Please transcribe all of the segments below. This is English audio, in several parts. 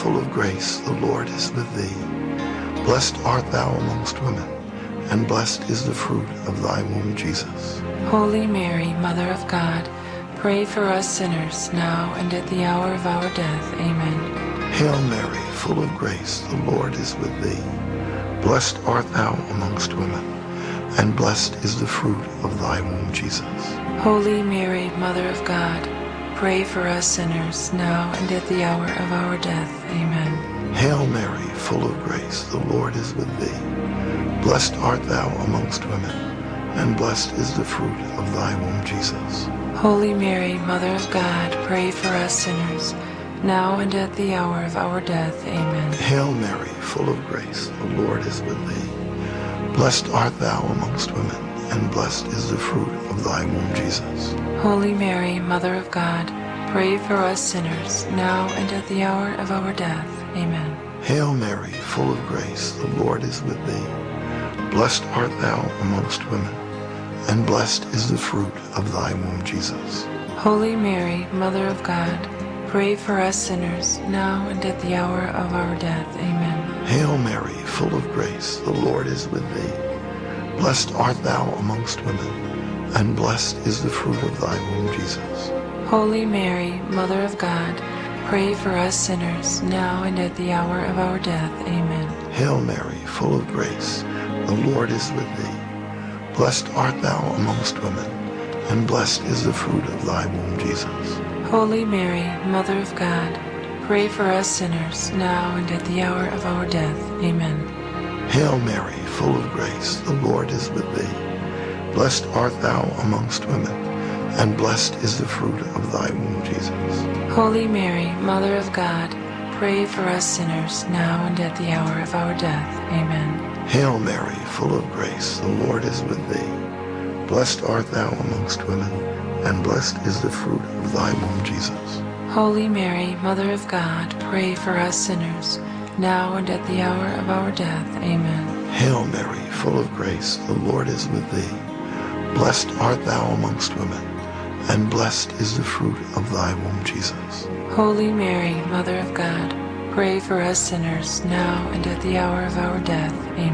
full of grace, the Lord is with thee. Blessed art thou amongst women, and blessed is the fruit of thy womb, Jesus. Holy Mary, Mother of God, pray for us sinners, now and at the hour of our death. Amen. Hail Mary, full of grace, the Lord is with thee. Blessed art thou amongst women, and blessed is the fruit of thy womb, Jesus. Holy Mary, Mother of God, pray for us sinners, now and at the hour of our death. Amen. Hail Mary, full of grace, the Lord is with thee. Blessed art thou amongst women, and blessed is the fruit of thy womb, Jesus. Holy Mary, Mother of God, pray for us sinners, now and at the hour of our death. Amen. Hail Mary, full of grace, the Lord is with thee. Blessed art thou amongst women, and blessed is the fruit of thy womb, Jesus. Holy Mary, Mother of God, pray for us sinners, now and at the hour of our death. Amen. Hail Mary, full of grace, the Lord is with thee. Blessed art thou amongst women, and blessed is the fruit of thy womb, Jesus. Holy Mary, Mother of God, pray for us sinners, now and at the hour of our death. Amen. Hail Mary, full of grace, the Lord is with thee. Blessed art thou amongst women, and blessed is the fruit of thy womb, Jesus. Holy Mary, Mother of God, pray for us sinners, now and at the hour of our death. Amen. Hail Mary, full of grace, the Lord is with thee. Blessed art thou amongst women, and blessed is the fruit of thy womb, Jesus. Holy Mary, Mother of God, pray for us sinners, now and at the hour of our death. Amen. Hail Mary, full of grace, the Lord is with thee. Blessed art thou amongst women, and blessed is the fruit of thy womb, Jesus. Holy Mary, Mother of God, pray for us sinners, now and at the hour of our death. Amen. Hail Mary, full of grace, the Lord is with thee. Blessed art thou amongst women, and blessed is the fruit of thy womb, Jesus. Holy Mary, Mother of God, pray for us sinners, now and at the hour of our death. Amen. Hail Mary, full of grace, the Lord is with thee. Blessed art thou amongst women, and blessed is the fruit of thy womb, Jesus. Holy Mary, Mother of God, pray for us sinners, now and at the hour of our death.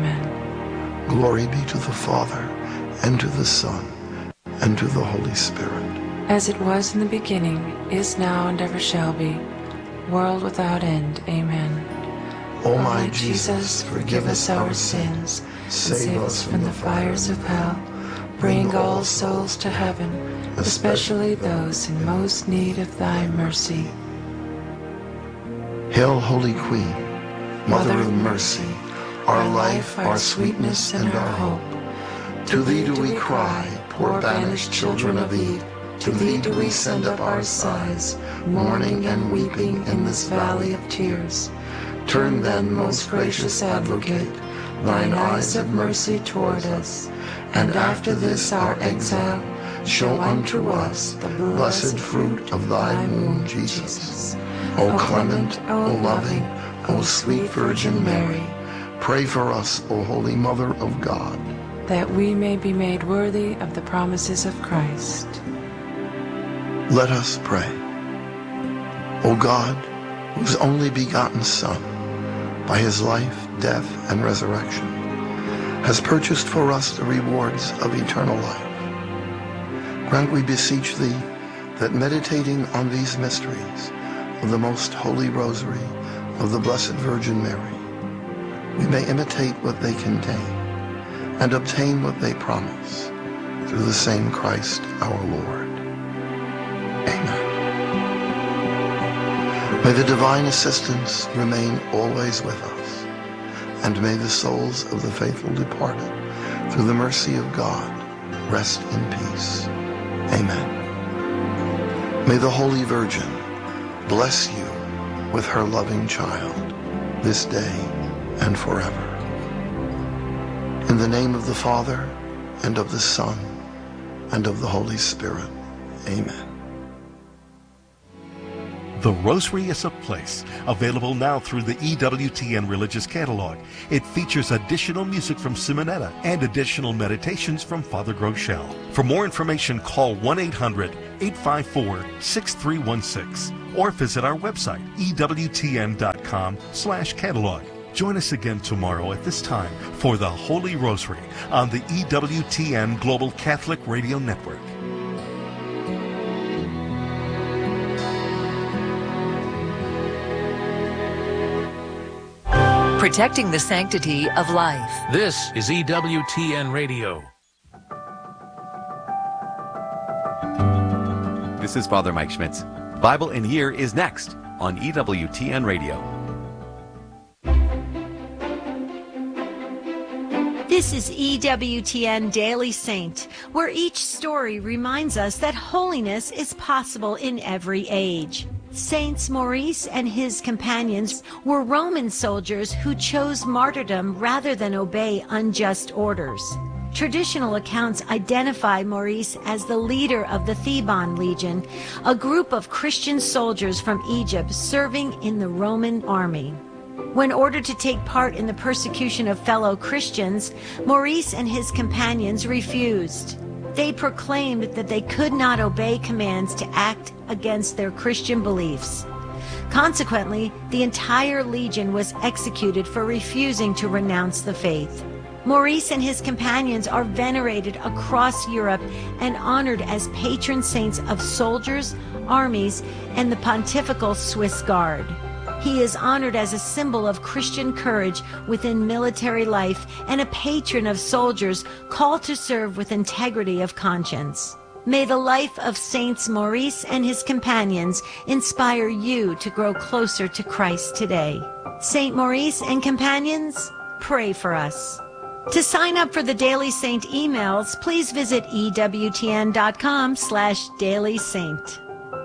Amen. Glory be to the Father, and to the Son, and to the Holy Spirit. As it was in the beginning, is now, and ever shall be, world without end. Amen. O my Jesus, forgive us our sins, save us from the fires of hell, Bring all souls to heaven, especially those in most need of thy mercy. Hail, Holy Queen, Mother of mercy, our life, our sweetness, and our hope. To thee do we cry, poor banished children of Eve. To thee do we send up our sighs, mourning and weeping in this valley of tears. Turn then, most gracious Advocate, thine eyes of mercy toward us, and after this our exile, show unto us the blessed fruit of thy womb, Jesus. O clement, O loving, O sweet Virgin Mary, pray for us, O Holy Mother of God, that we may be made worthy of the promises of Christ. Let us pray. O God, whose only begotten Son, by his life, death, and resurrection, has purchased for us the rewards of eternal life, grant, we beseech thee, that meditating on these mysteries of the most holy rosary of the Blessed Virgin Mary, we may imitate what they contain and obtain what they promise, through the same Christ our Lord. Amen. May the divine assistance remain always with us, and may the souls of the faithful departed, through the mercy of God, rest in peace. Amen. May the Holy Virgin bless you with her loving child, this day and forever. In the name of the Father, and of the Son, and of the Holy Spirit. Amen. The Rosary is a Place, available now through the EWTN Religious Catalog. It features additional music from Simonetta and additional meditations from Father Groeschel. For more information, call 1-800-854-6316 or visit our website, ewtn.com/catalog. Join us again tomorrow at this time for the Holy Rosary on the EWTN Global Catholic Radio Network. Protecting the sanctity of life. This is EWTN Radio. This is Father Mike Schmitz. Bible in a Year is next on EWTN Radio. This is EWTN Daily Saint, where each story reminds us that holiness is possible in every age. Saints Maurice and his companions were Roman soldiers who chose martyrdom rather than obey unjust orders. Traditional accounts identify Maurice as the leader of the Theban Legion, a group of Christian soldiers from Egypt serving in the Roman army. When ordered to take part in the persecution of fellow Christians, Maurice and his companions refused. They proclaimed that they could not obey commands to act against their Christian beliefs. Consequently, the entire legion was executed for refusing to renounce the faith. Maurice and his companions are venerated across Europe and honored as patron saints of soldiers, armies, and the Pontifical Swiss Guard. He is honored as a symbol of Christian courage within military life and a patron of soldiers called to serve with integrity of conscience. May the life of Saints Maurice and his companions inspire you to grow closer to Christ today. Saint Maurice and companions, pray for us. To sign up for the Daily Saint emails, please visit ewtn.com/dailysaint.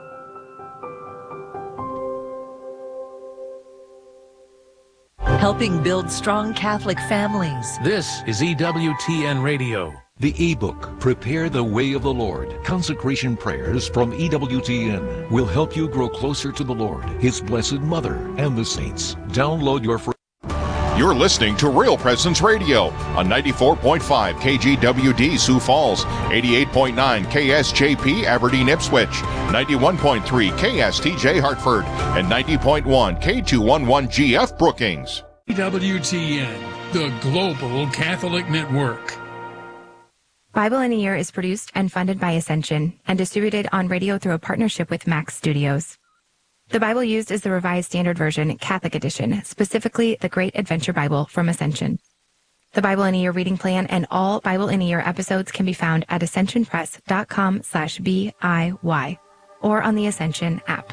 Helping build strong Catholic families. This is EWTN Radio. The ebook, Prepare the Way of the Lord, Consecration Prayers from EWTN, will help you grow closer to the Lord, His Blessed Mother, and the saints. Download your free... You're listening to Real Presence Radio on 94.5 KGWD Sioux Falls, 88.9 KSJP Aberdeen Ipswich, 91.3 KSTJ Hartford, and 90.1 K211GF Brookings. EWTN, the Global Catholic Network. Bible in a Year is produced and funded by Ascension and distributed on radio through a partnership with Max Studios. The Bible used is the Revised Standard Version, Catholic Edition, specifically the Great Adventure Bible from Ascension. The Bible in a Year reading plan and all Bible in a Year episodes can be found at ascensionpress.com/BIY or on the Ascension app.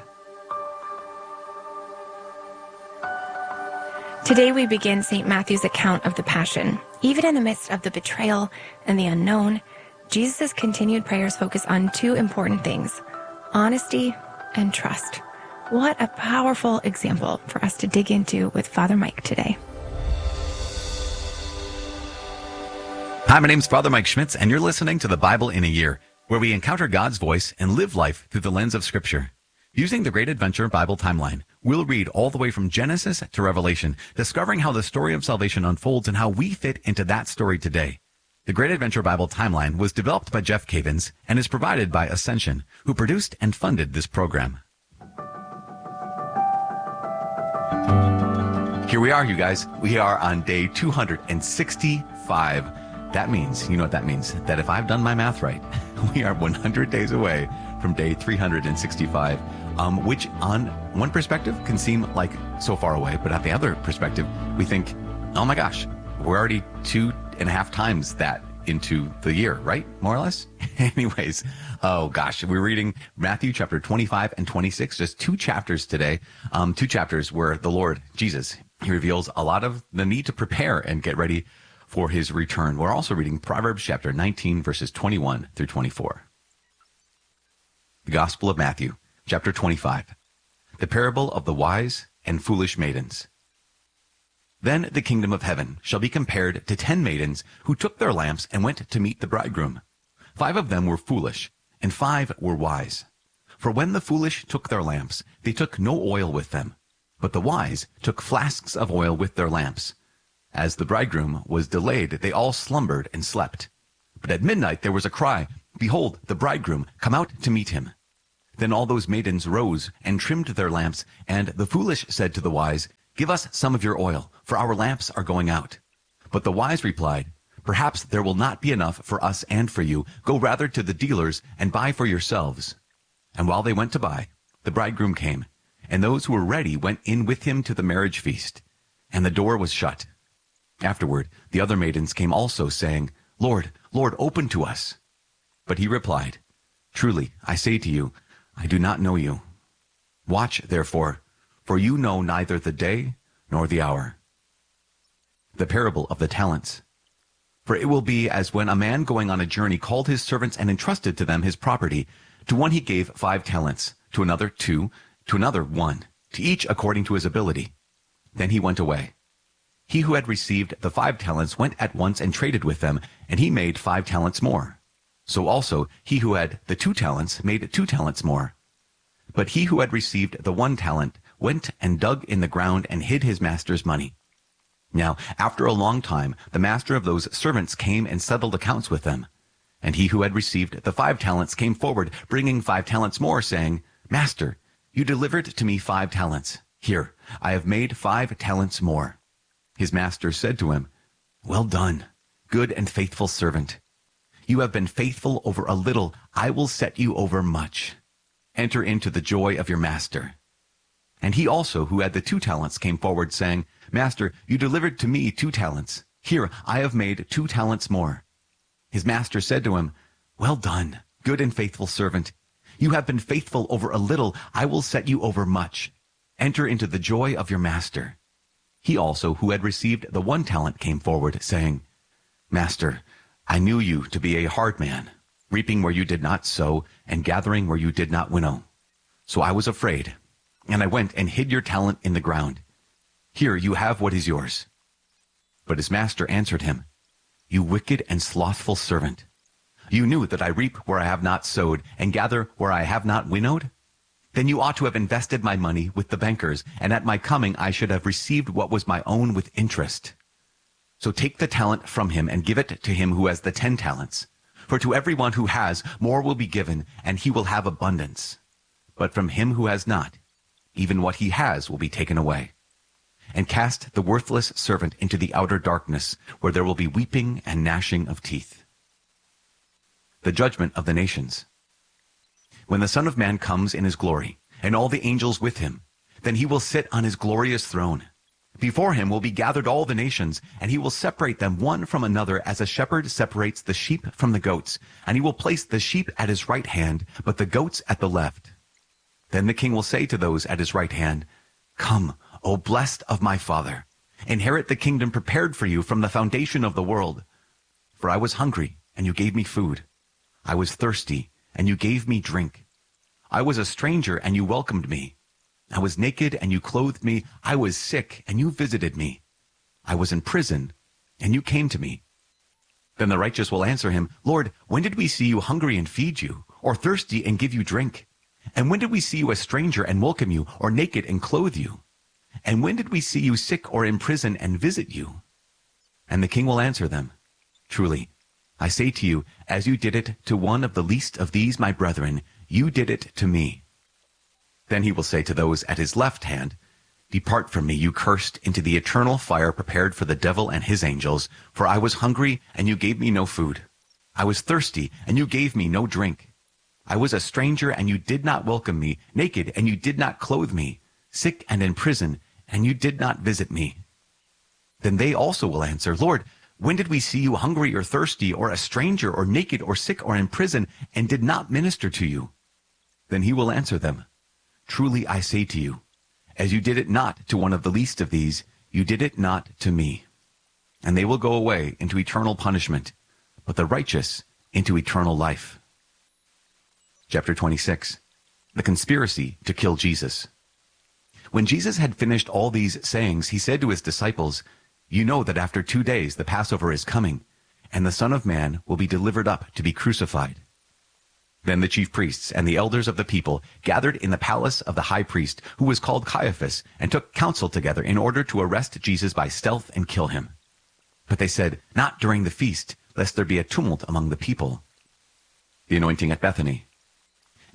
Today we begin St. Matthew's account of the Passion. Even in the midst of the betrayal and the unknown, Jesus' continued prayers focus on two important things: honesty and trust. What a powerful example for us to dig into with Father Mike today. Hi, my name's Father Mike Schmitz, and you're listening to the Bible in a Year, where we encounter God's voice and live life through the lens of Scripture. Using the Great Adventure Bible timeline, we'll read all the way from Genesis to Revelation, discovering how the story of salvation unfolds and how we fit into that story today. The Great Adventure Bible timeline was developed by Jeff Cavins and is provided by Ascension, who produced and funded this program. Here we are, you guys. We are on day 265. That means, you know what that means, that if I've done my math right, we are 100 days away from day 365, which on one perspective can seem like so far away, but at the other perspective, we think, oh my gosh, we're already 2.5 times that into the year, right? More or less? Anyways, oh gosh, we're reading Matthew chapter 25 and 26, just 2 chapters today, 2 chapters where the Lord, Jesus, he reveals a lot of the need to prepare and get ready for his return. We're also reading Proverbs chapter 19, verses 21 through 24. The Gospel of Matthew, chapter 25, the parable of the wise and foolish maidens. Then the kingdom of heaven shall be compared to 10 maidens who took their lamps and went to meet the bridegroom. 5 of them were foolish, and 5 were wise. For when the foolish took their lamps, they took no oil with them, but the wise took flasks of oil with their lamps. As the bridegroom was delayed, they all slumbered and slept. But at midnight there was a cry, Behold, the bridegroom, come out to meet him. Then all those maidens rose and trimmed their lamps, and the foolish said to the wise, Give us some of your oil, for our lamps are going out. But the wise replied, Perhaps there will not be enough for us and for you. Go rather to the dealers and buy for yourselves. And while they went to buy, the bridegroom came, and those who were ready went in with him to the marriage feast, and the door was shut. Afterward, the other maidens came also, saying, Lord, Lord, open to us. But he replied, Truly, I say to you, I do not know you. Watch, therefore, for you know neither the day nor the hour. The parable of the talents. For it will be as when a man going on a journey called his servants and entrusted to them his property. To one he gave 5 talents, to another 2, to another 1, to each according to his ability. Then he went away. He who had received the 5 talents went at once and traded with them, and he made 5 talents more. So also he who had the 2 talents made 2 talents more. But he who had received the 1 talent went and dug in the ground and hid his master's money. Now, after a long time, the master of those servants came and settled accounts with them. And he who had received the 5 talents came forward, bringing 5 talents more, saying, Master, you delivered to me 5 talents. Here, I have made 5 talents more. His master said to him, Well done, good and faithful servant. You have been faithful over a little, I will set you over much. Enter into the joy of your master. And he also, who had the 2 talents, came forward, saying, Master, you delivered to me 2 talents. Here, I have made 2 talents more. His master said to him, Well done, good and faithful servant. You have been faithful over a little, I will set you over much. Enter into the joy of your master. He also, who had received the 1 talent, came forward, saying, Master, I knew you to be a hard man, reaping where you did not sow, and gathering where you did not winnow. So I was afraid, and I went and hid your talent in the ground. Here you have what is yours. But his master answered him, You wicked and slothful servant. You knew that I reap where I have not sowed, and gather where I have not winnowed? Then you ought to have invested my money with the bankers, and at my coming I should have received what was my own with interest. So take the talent from him and give it to him who has the 10 talents. For to everyone who has, more will be given, and he will have abundance. But from him who has not, even what he has will be taken away. And cast the worthless servant into the outer darkness, where there will be weeping and gnashing of teeth. The judgment of the nations. When the Son of Man comes in his glory, and all the angels with him, then he will sit on his glorious throne. Before him will be gathered all the nations, and he will separate them one from another as a shepherd separates the sheep from the goats. And he will place the sheep at his right hand, but the goats at the left. Then the king will say to those at his right hand, Come, O blessed of my Father, inherit the kingdom prepared for you from the foundation of the world. For I was hungry, and you gave me food. I was thirsty, and you gave me drink. I was a stranger, and you welcomed me. I was naked, and you clothed me. I was sick, and you visited me. I was in prison, and you came to me. Then the righteous will answer him, Lord, when did we see you hungry and feed you, or thirsty and give you drink? And when did we see you a stranger and welcome you, or naked and clothe you? And when did we see you sick or in prison and visit you? And the king will answer them, Truly, I say to you, as you did it to one of the least of these my brethren, you did it to me. Then he will say to those at his left hand, Depart from me, you cursed, into the eternal fire prepared for the devil and his angels. For I was hungry, and you gave me no food. I was thirsty, and you gave me no drink. I was a stranger, and you did not welcome me, naked, and you did not clothe me, sick and in prison, and you did not visit me. Then they also will answer, Lord, when did we see you hungry or thirsty, or a stranger, or naked, or sick, or in prison, and did not minister to you? Then he will answer them, Truly I say to you, as you did it not to one of the least of these, you did it not to me. And they will go away into eternal punishment, but the righteous into eternal life. Chapter 26. The conspiracy to kill Jesus. When Jesus had finished all these sayings, he said to his disciples, You know that after 2 days the Passover is coming, and the Son of Man will be delivered up to be crucified. Then the chief priests and the elders of the people gathered in the palace of the high priest, who was called Caiaphas, and took counsel together in order to arrest Jesus by stealth and kill him. But they said, Not during the feast, lest there be a tumult among the people. The anointing at Bethany.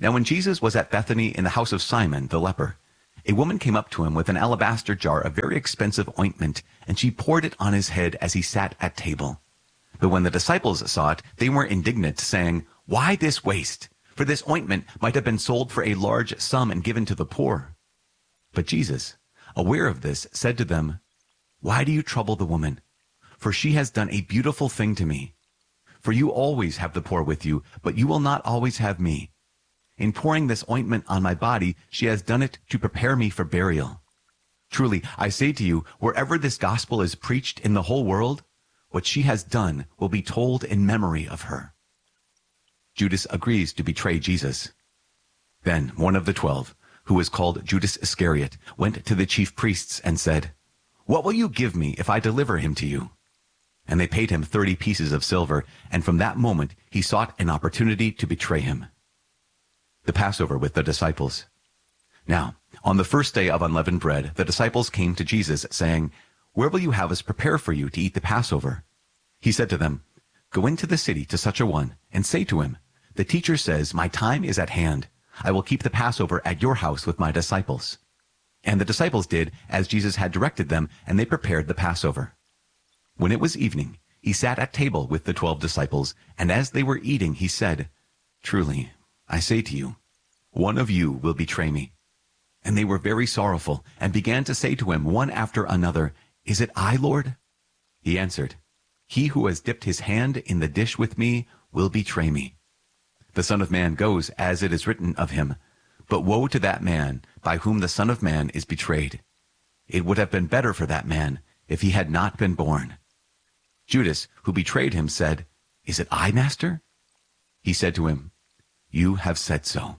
Now when Jesus was at Bethany in the house of Simon the leper, a woman came up to him with an alabaster jar of very expensive ointment, and she poured it on his head as he sat at table. But when the disciples saw it, they were indignant, saying, "Why this waste? For this ointment might have been sold for a large sum and given to the poor." But Jesus, aware of this, said to them, "Why do you trouble the woman? For she has done a beautiful thing to me. For you always have the poor with you, but you will not always have me. In pouring this ointment on my body, she has done it to prepare me for burial. Truly, I say to you, wherever this gospel is preached in the whole world, what she has done will be told in memory of her." Judas agrees to betray Jesus. Then one of the 12, who was called Judas Iscariot, went to the chief priests and said, "What will you give me if I deliver him to you?" And they paid him 30 pieces of silver, and from that moment he sought an opportunity to betray him. The Passover with the disciples. Now, on the first day of unleavened bread, the disciples came to Jesus, saying, "Where will you have us prepare for you to eat the Passover?" He said to them, "Go into the city to such a one, and say to him, 'The teacher says, my time is at hand. I will keep the Passover at your house with my disciples.'" And the disciples did as Jesus had directed them, and they prepared the Passover. When it was evening, he sat at table with the 12 disciples, and as they were eating, he said, "Truly, I say to you, one of you will betray me." And they were very sorrowful, and began to say to him one after another, "Is it I, Lord?" He answered, "He who has dipped his hand in the dish with me will betray me. The Son of Man goes as it is written of him, but woe to that man by whom the Son of Man is betrayed. It would have been better for that man if he had not been born." Judas, who betrayed him, said, "Is it I, Master?" He said to him, "You have said so."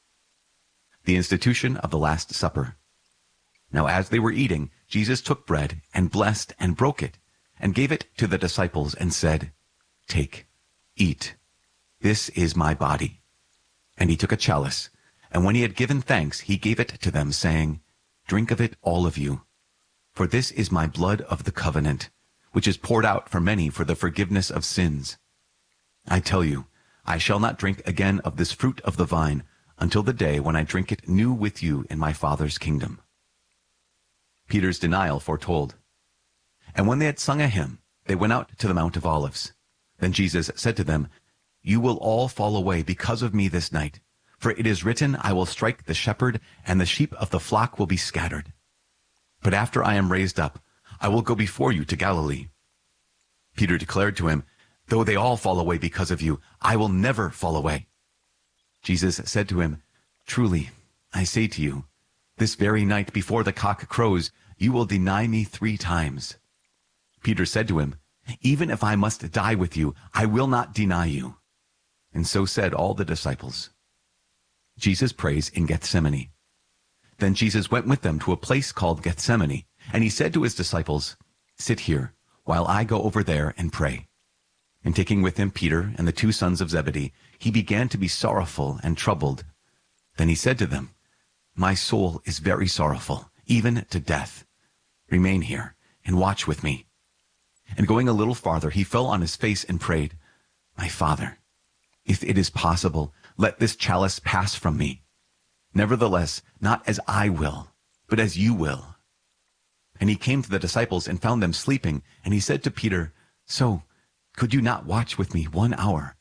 The institution of the Last Supper. Now as they were eating, Jesus took bread and blessed and broke it, and gave it to the disciples and said, "Take, eat. This is my body." And he took a chalice, and when he had given thanks, he gave it to them, saying, "Drink of it, all of you. For this is my blood of the covenant, which is poured out for many for the forgiveness of sins. I tell you, I shall not drink again of this fruit of the vine until the day when I drink it new with you in my Father's kingdom." Peter's denial foretold. And when they had sung a hymn, they went out to the Mount of Olives. Then Jesus said to them, "You will all fall away because of me this night, for it is written, I will strike the shepherd, and the sheep of the flock will be scattered. But after I am raised up, I will go before you to Galilee." Peter declared to him, "Though they all fall away because of you, I will never fall away." Jesus said to him, "Truly, I say to you, this very night before the cock crows, you will deny me 3 times. Peter said to him, "Even if I must die with you, I will not deny you." And so said all the disciples. Jesus prays in Gethsemane. Then Jesus went with them to a place called Gethsemane, and he said to his disciples, "Sit here, while I go over there and pray." And taking with him Peter and the 2 sons of Zebedee, he began to be sorrowful and troubled. Then he said to them, "My soul is very sorrowful, even to death. Remain here and watch with me." And going a little farther, he fell on his face and prayed, "My Father, if it is possible, let this chalice pass from me. Nevertheless, not as I will, but as you will." And he came to the disciples and found them sleeping, and he said to Peter, "So, could you not watch with me 1 hour?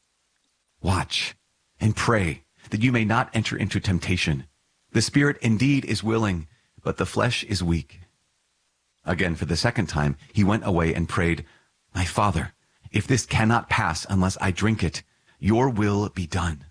Watch and pray, that you may not enter into temptation. The spirit indeed is willing, but the flesh is weak." Again, for the 2nd time, he went away and prayed, "My Father, if this cannot pass unless I drink it, your will be done."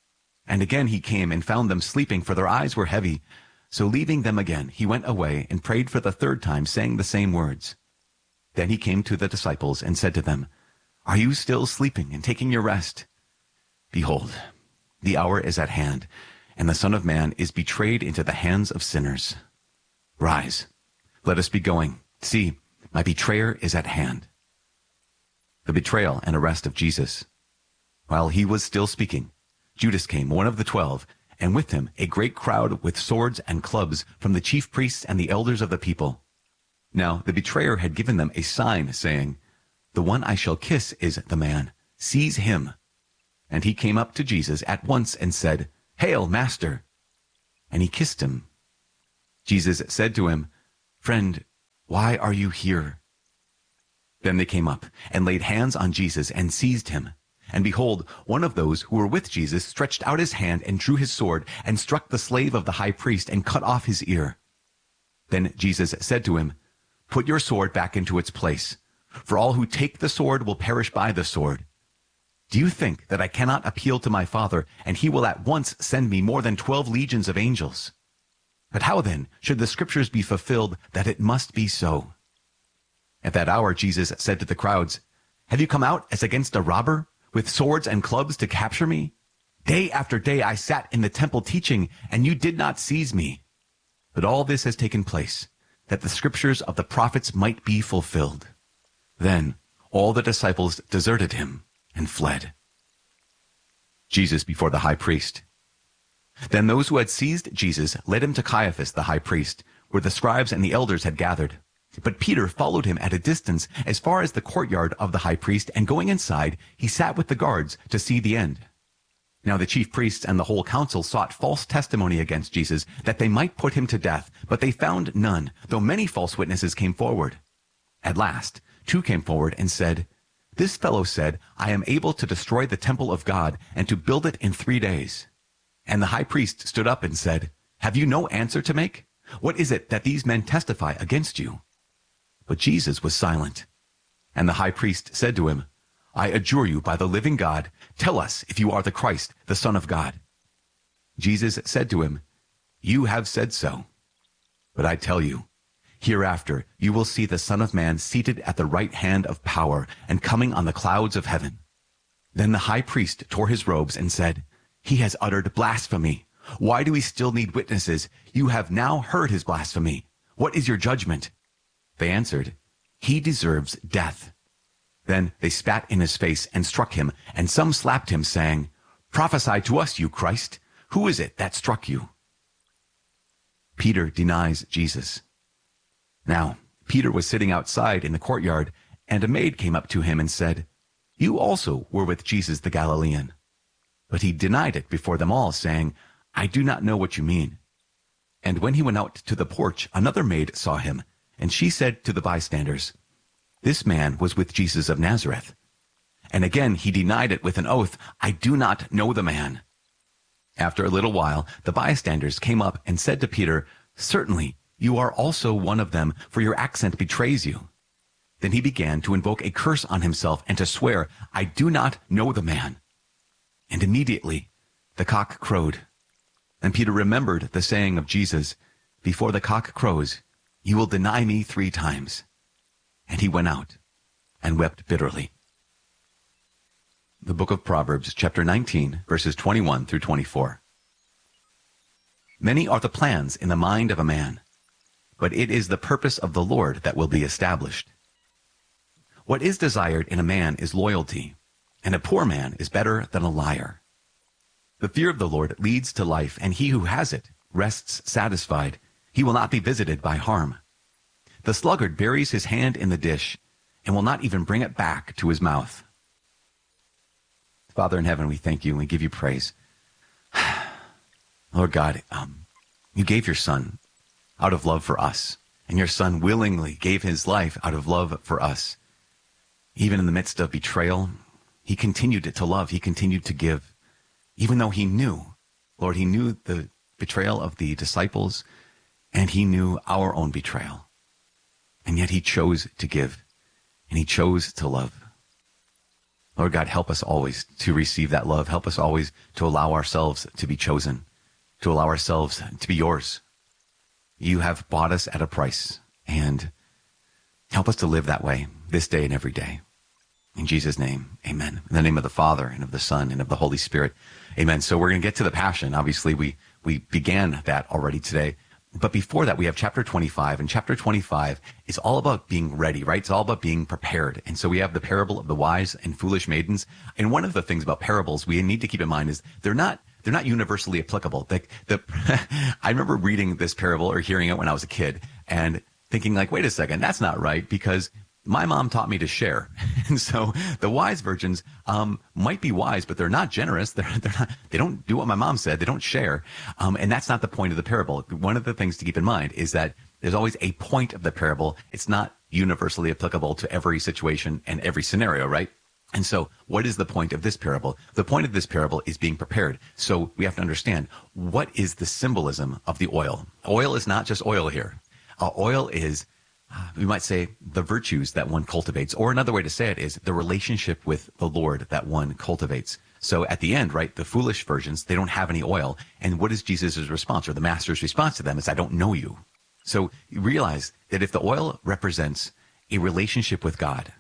And again he came and found them sleeping, for their eyes were heavy. So leaving them again, he went away and prayed for the 3rd time, saying the same words. Then he came to the disciples and said to them, "Are you still sleeping and taking your rest? Behold, the hour is at hand, and the Son of Man is betrayed into the hands of sinners. Rise, let us be going. See, my betrayer is at hand." The betrayal and arrest of Jesus. While he was still speaking, Judas came, one of the 12, and with him a great crowd with swords and clubs from the chief priests and the elders of the people. Now the betrayer had given them a sign, saying, "The one I shall kiss is the man. Seize him." And he came up to Jesus at once and said, "Hail, Master!" And he kissed him. Jesus said to him, "Friend, why are you here?" Then they came up and laid hands on Jesus and seized him. And behold, one of those who were with Jesus stretched out his hand and drew his sword and struck the slave of the high priest and cut off his ear. Then Jesus said to him, "Put your sword back into its place, for all who take the sword will perish by the sword. Do you think that I cannot appeal to my Father, and he will at once send me more than 12 legions of angels? But how then should the scriptures be fulfilled that it must be so?" At that hour Jesus said to the crowds, "Have you come out as against a robber, with swords and clubs to capture me? Day after day I sat in the temple teaching, and you did not seize me. But all this has taken place, that the scriptures of the prophets might be fulfilled." Then all the disciples deserted him and fled. Jesus before the high priest. Then those who had seized Jesus led him to Caiaphas the high priest, where the scribes and the elders had gathered. But Peter followed him at a distance as far as the courtyard of the high priest, and going inside, he sat with the guards to see the end. Now the chief priests and the whole council sought false testimony against Jesus, that they might put him to death, but they found none, though many false witnesses came forward. At last, 2 came forward and said, "This fellow said, I am able to destroy the temple of God and to build it in 3 days." And the high priest stood up and said, "Have you no answer to make? What is it that these men testify against you?" But Jesus was silent. And the high priest said to him, "I adjure you by the living God, tell us if you are the Christ, the Son of God." Jesus said to him, "You have said so. But I tell you, hereafter you will see the Son of Man seated at the right hand of power and coming on the clouds of heaven." Then the high priest tore his robes and said, "He has uttered blasphemy. Why do we still need witnesses? You have now heard his blasphemy. What is your judgment?" They answered, "He deserves death." Then they spat in his face and struck him, and some slapped him, saying, "Prophesy to us, you Christ. Who is it that struck you?" Peter denies Jesus. Now, Peter was sitting outside in the courtyard, and a maid came up to him and said, "You also were with Jesus the Galilean." But he denied it before them all, saying, "I do not know what you mean." And when he went out to the porch, another maid saw him, and she said to the bystanders, "This man was with Jesus of Nazareth." And again he denied it with an oath, "I do not know the man." After a little while, the bystanders came up and said to Peter, "Certainly, you are also one of them, for your accent betrays you." Then he began to invoke a curse on himself and to swear, "I do not know the man." And immediately the cock crowed. And Peter remembered the saying of Jesus, "Before the cock crows, you will deny me 3 times." And he went out and wept bitterly. The book of Proverbs, chapter 19, verses 21 through 24. Many are the plans in the mind of a man, but it is the purpose of the Lord that will be established. What is desired in a man is loyalty, and a poor man is better than a liar. The fear of the Lord leads to life, and he who has it rests satisfied. He will not be visited by harm. The sluggard buries his hand in the dish and will not even bring it back to his mouth. Father in heaven, we thank you and we give you praise. Lord God, you gave your Son out of love for us, and your Son willingly gave his life out of love for us. Even in the midst of betrayal, he continued to love, he continued to give, even though he knew, Lord, he knew the betrayal of the disciples, and he knew our own betrayal. And yet he chose to give, and he chose to love. Lord God, help us always to receive that love. Help us always to allow ourselves to be chosen, to allow ourselves to be yours. You have bought us at a price, and help us to live that way this day and every day. In Jesus' name, amen. In the name of the Father, and of the Son, and of the Holy Spirit, amen. So we're going to get to the Passion. Obviously, we began that already today. But before that, we have chapter 25, and chapter 25 is all about being ready, right? It's all about being prepared. And so we have the parable of the wise and foolish maidens. And one of the things about parables we need to keep in mind is they're not universally applicable. I remember reading this parable or hearing it when I was a kid and thinking like, wait a second, that's not right, because my mom taught me to share. And so the wise virgins might be wise, but they're not generous. They don't do what my mom said. They don't share. And that's not the point of the parable. One of the things to keep in mind is that there's always a point of the parable. It's not universally applicable to every situation and every scenario, right? And so what is the point of this parable? The point of this parable is being prepared. So we have to understand, what is the symbolism of the oil? Oil is not just oil here. Oil is, we might say, the virtues that one cultivates. Or another way to say it is the relationship with the Lord that one cultivates. So at the end, right, the foolish virgins, they don't have any oil. And what is Jesus' response, or the master's response to them? Is, I don't know you. So you realize that if the oil represents a relationship with God,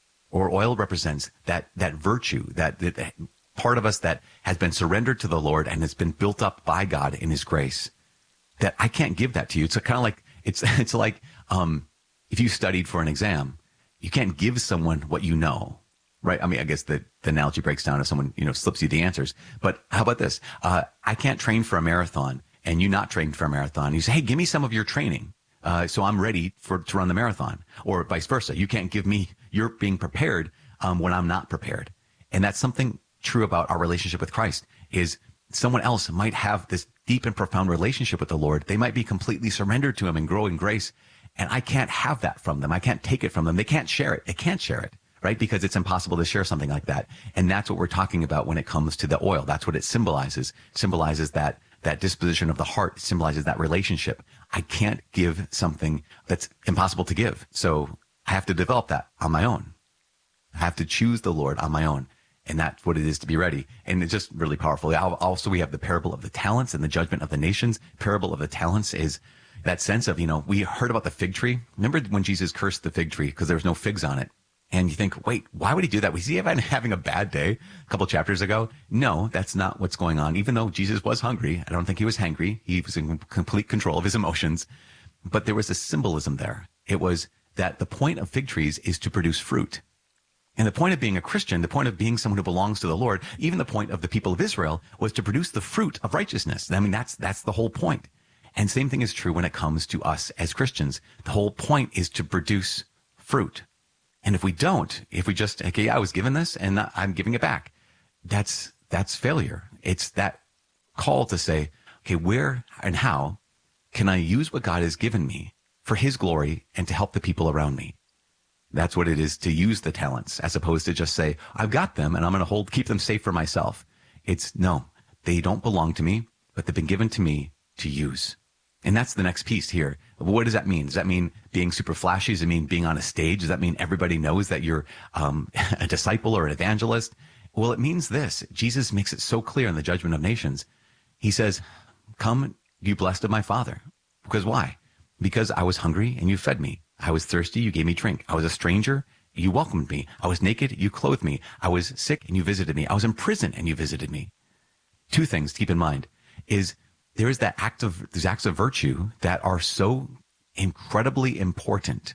or oil represents that virtue, that part of us that has been surrendered to the Lord and has been built up by God in his grace, that I can't give that to you. It's kind of like, it's like, if you studied for an exam, you can't give someone what you know, right? I mean, I guess the analogy breaks down if someone, slips you the answers. But how about this? I can't train for a marathon and you not trained for a marathon. You say, hey, give me some of your training. So I'm ready to run the marathon, or vice versa. You can't give me, you're being prepared when I'm not prepared. And that's something true about our relationship with Christ, is someone else might have this deep and profound relationship with the Lord. They might be completely surrendered to him and grow in grace. And I can't have that from them. I can't take it from them. They can't share it. They can't share it, right? Because it's impossible to share something like that. And that's what we're talking about when it comes to the oil. That's what it symbolizes. Symbolizes that disposition of the heart. It symbolizes that relationship. I can't give something that's impossible to give. So I have to develop that on my own. I have to choose the Lord on my own. And that's what it is to be ready. And it's just really powerful. Also, we have the parable of the talents and the judgment of the nations. Parable of the talents is that sense of, we heard about the fig tree. Remember when Jesus cursed the fig tree because there was no figs on it? And you think, wait, why would he do that? Was he having a bad day a couple chapters ago? No, that's not what's going on. Even though Jesus was hungry, I don't think he was hangry. He was in complete control of his emotions. But there was a symbolism there. It was that the point of fig trees is to produce fruit. And the point of being a Christian, the point of being someone who belongs to the Lord, even the point of the people of Israel, was to produce the fruit of righteousness. I mean, that's the whole point. And same thing is true when it comes to us as Christians. The whole point is to produce fruit. And if we don't, if we just, okay, I was given this and I'm giving it back, that's failure. It's that call to say, okay, where and how can I use what God has given me for his glory and to help the people around me? That's what it is to use the talents, as opposed to just say, I've got them and I'm going to keep them safe for myself. It's no, they don't belong to me, but they've been given to me to use. And that's the next piece here. What does that mean? Does that mean being super flashy? Does it mean being on a stage? Does that mean everybody knows that you're a disciple or an evangelist? Well, it means this. Jesus makes it so clear in the judgment of nations. He says, come, you blessed of my Father. Because why? Because I was hungry and you fed me. I was thirsty, you gave me drink. I was a stranger, you welcomed me. I was naked, you clothed me. I was sick and you visited me. I was in prison and you visited me. Two things to keep in mind is there is these acts of virtue that are so incredibly important.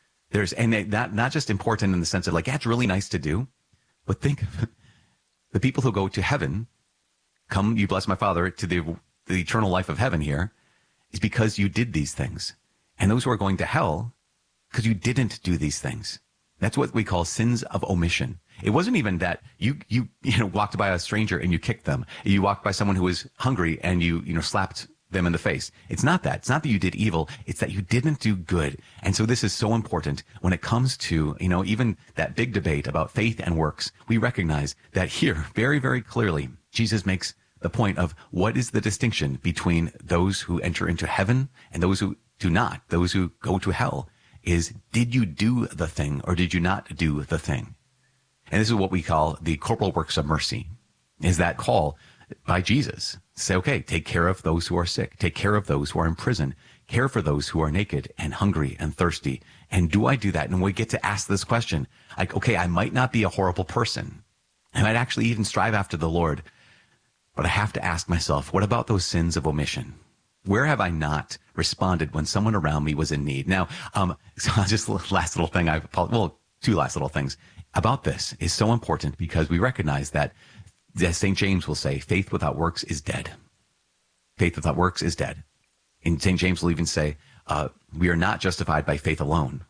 And not just important in the sense of like, yeah, it's really nice to do, but think of the people who go to heaven, come, you bless my Father, to the eternal life of heaven here, is because you did these things. And those who are going to hell, because you didn't do these things. That's what we call sins of omission. It wasn't even that you walked by a stranger and you kicked them. You walked by someone who was hungry and you slapped them in the face. It's not that. It's not that you did evil. It's that you didn't do good. And so this is so important when it comes to, even that big debate about faith and works. We recognize that here, very, very clearly, Jesus makes the point of what is the distinction between those who enter into heaven and those who do not, those who go to hell, is did you do the thing or did you not do the thing? And this is what we call the corporal works of mercy, is that call by Jesus. Say, okay, take care of those who are sick. Take care of those who are in prison. Care for those who are naked and hungry and thirsty. And do I do that? And we get to ask this question, like, okay, I might not be a horrible person. I might actually even strive after the Lord. But I have to ask myself, what about those sins of omission? Where have I not responded when someone around me was in need? Now, so just last little thing, two last little things about this is so important because we recognize that, as St. James will say, faith without works is dead. Faith without works is dead. And St. James will even say, we are not justified by faith alone,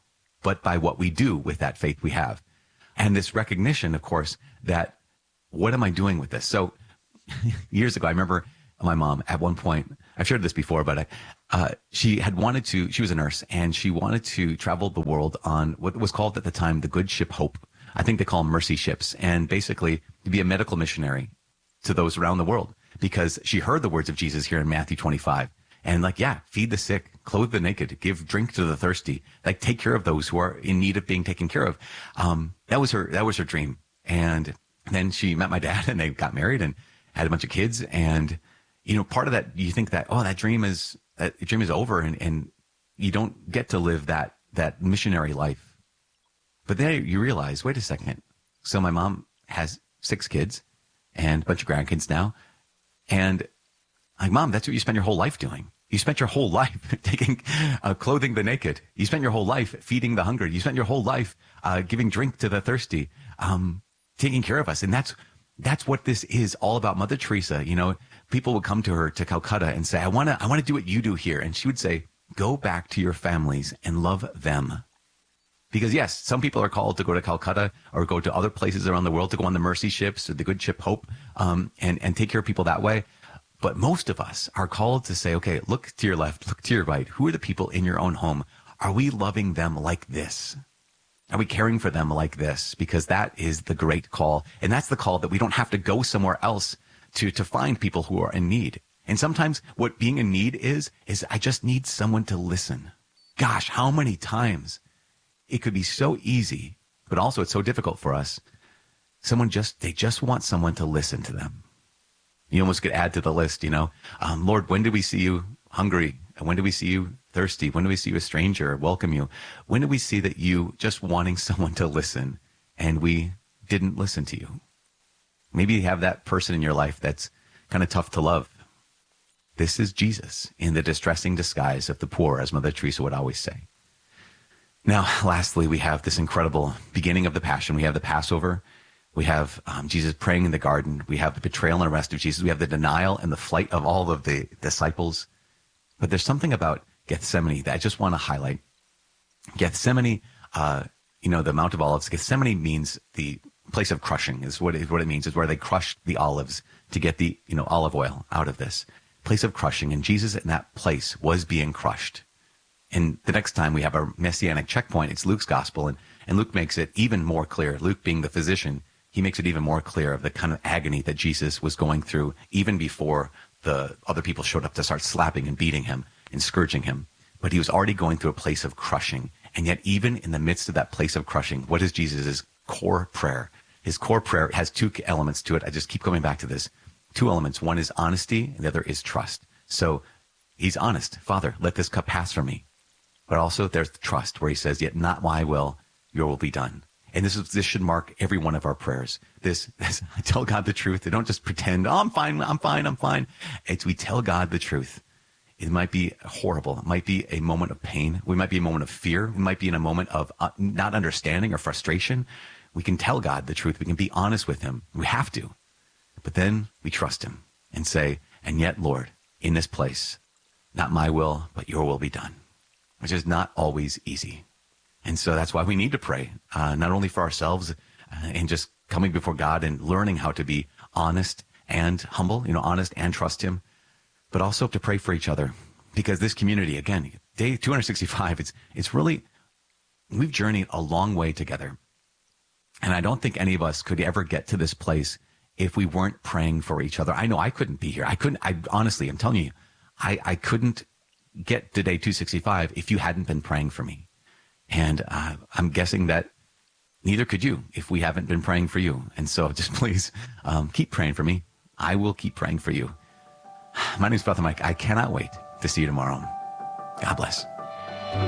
but by what we do with that faith we have. And this recognition, of course, that what am I doing with this? So years ago, I remember my mom at one point, I've shared this before, but she was a nurse, and she wanted to travel the world on what was called at the time the Good Ship Hope. I think they call them mercy ships, and basically to be a medical missionary to those around the world, because she heard the words of Jesus here in Matthew 25. And feed the sick, clothe the naked, give drink to the thirsty, take care of those who are in need of being taken care of. That was her dream. And then she met my dad, and they got married and had a bunch of kids. And, part of that, you think that, that dream is over, and you don't get to live that missionary life. But then you realize, wait a second. So my mom has 6 kids and a bunch of grandkids now. And Mom, that's what you spend your whole life doing. You spent your whole life clothing the naked. You spent your whole life feeding the hungry. You spent your whole life giving drink to the thirsty, taking care of us. And that's what this is all about. Mother Teresa, people would come to her to Calcutta and say, I want to do what you do here. And she would say, go back to your families and love them. Because yes, some people are called to go to Calcutta or go to other places around the world to go on the mercy ships or the Good Ship Hope, and take care of people that way. But most of us are called to say, okay, look to your left, look to your right. Who are the people in your own home? Are we loving them like this? Are we caring for them like this? Because that is the great call. And that's the call that we don't have to go somewhere else to find people who are in need. And sometimes what being in need is I just need someone to listen. Gosh, how many times it could be so easy, but also it's so difficult for us. They just want someone to listen to them. You almost could add to the list, Lord, when did we see you hungry? And when did we see you thirsty? When did we see you a stranger or welcome you? When did we see that you just wanting someone to listen and we didn't listen to you? Maybe you have that person in your life that's kind of tough to love. This is Jesus in the distressing disguise of the poor, as Mother Teresa would always say. Now, lastly, we have this incredible beginning of the Passion. We have the Passover. We have Jesus praying in the garden. We have the betrayal and arrest of Jesus. We have the denial and the flight of all of the disciples. But there's something about Gethsemane that I just want to highlight. Gethsemane, the Mount of Olives, Gethsemane means the place of crushing is what it means, is where they crushed the olives to get the, olive oil out of this. Place of crushing. And Jesus in that place was being crushed. And the next time we have our messianic checkpoint, it's Luke's gospel. And Luke makes it even more clear. Luke being the physician, he makes it even more clear of the kind of agony that Jesus was going through even before the other people showed up to start slapping and beating him and scourging him. But he was already going through a place of crushing. And yet even in the midst of that place of crushing, what is Jesus' core prayer? His core prayer has 2 elements to it. I just keep coming back to this. 2 elements. One is honesty, and the other is trust. So he's honest. Father, let this cup pass from me. But also there's the trust where he says, yet not my will, your will be done. And this should mark every one of our prayers. This I tell God the truth. I don't just pretend, I'm fine. We tell God the truth. It might be horrible. It might be a moment of pain. We might be a moment of fear. We might be in a moment of not understanding or frustration. We can tell God the truth. We can be honest with him. We have to. But then we trust him and say, and yet, Lord, in this place, not my will, but your will be done, which is not always easy. And so that's why we need to pray, not only for ourselves and just coming before God and learning how to be honest and humble, honest and trust him, but also to pray for each other. Because this community, again, day 265, it's really, we've journeyed a long way together. And I don't think any of us could ever get to this place if we weren't praying for each other. I know I couldn't be here. Honestly, I'm telling you, I couldn't get to day 265 if you hadn't been praying for me. And I'm guessing that neither could you if we haven't been praying for you. And so just please keep praying for me. I will keep praying for you. My name is Father Mike. I cannot wait to see you tomorrow. God bless.